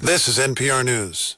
This is NPR News.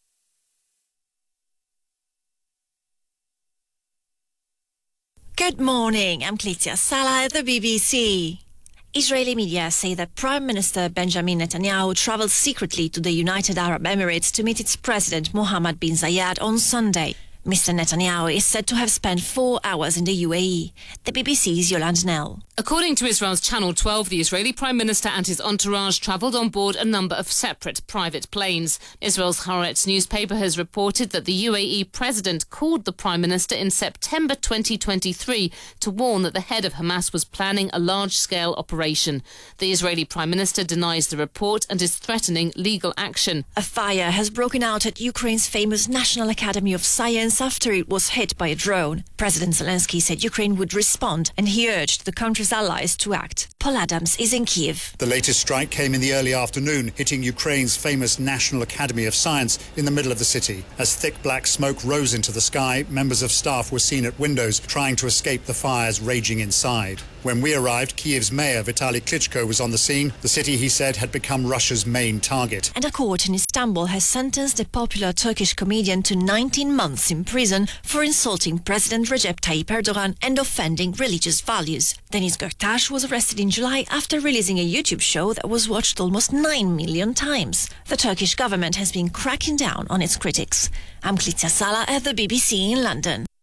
Good morning, I'm Clitia Sala at the BBC. Israeli media say that Prime Minister Benjamin Netanyahu traveled secretly to the United Arab Emirates to meet its president Mohammed bin Zayed on Sunday. Mr. Netanyahu is said to have spent 4 hours in the UAE. The BBC's Yolande Nell. According to Israel's Channel 12, the Israeli Prime Minister and his entourage travelled on board a number of separate private planes. Israel's Haaretz newspaper has reported that the UAE President called the Prime Minister in September 2023 to warn that the head of Hamas was planning a large-scale operation. The Israeli Prime Minister denies the report and is threatening legal action. A fire has broken out at Ukraine's famous National Academy of Science after it was hit by a drone. President Zelensky said Ukraine would respond, and he urged the country's allies to act. Paul Adams is in Kiev. The latest strike came in the early afternoon, hitting Ukraine's famous National Academy of Science in the middle of the city. As thick black smoke rose into the sky, members of staff were seen at windows trying to escape the fires raging inside. When we arrived, Kiev's mayor Vitaly Klitschko was on the scene. The city, he said, had become Russia's main target. And a court in Istanbul has sentenced the popular Turkish comedian to 19 months in prison for insulting President Recep Tayyip Erdogan and offending religious values. Deniz Göktaş was arrested in July after releasing a YouTube show that was watched almost 9 million times. The Turkish government has been cracking down on its critics. I'm Clitia Sala at the BBC in London.